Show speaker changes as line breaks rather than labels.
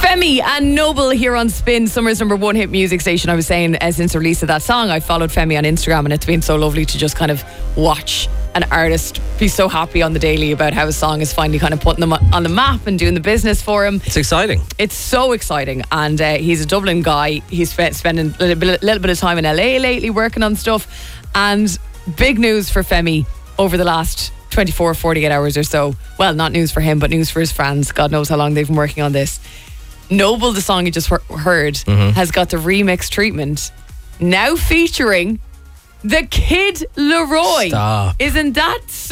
Femi and Noble here on Spin, Summer's number one hit music station. I was saying since the release of that song, I followed Femi on Instagram, and it's been so lovely to just kind of watch an artist be so happy on the daily about how his song is finally kind of putting them on the map and doing the business for him.
It's exciting.
It's so exciting. And he's a Dublin guy. He's spending a little bit of time in LA lately working on stuff. And big news for Femi over the last 24, 48 hours or so. Well, not news for him, but news for his fans. God knows how long they've been working on this. Noble, the song you just heard, has got the remix treatment, now featuring the Kid Laroi.
Stop.
Isn't that so